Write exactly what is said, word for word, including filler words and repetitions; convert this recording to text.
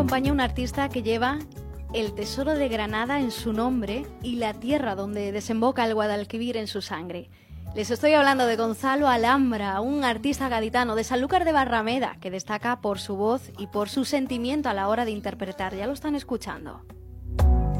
acompaña un artista que lleva el tesoro de Granada en su nombre y la tierra donde desemboca el Guadalquivir en su sangre. Les estoy hablando de Gonzalo Alhambra, un artista gaditano de Sanlúcar de Barrameda que destaca por su voz y por su sentimiento a la hora de interpretar. Ya lo están escuchando.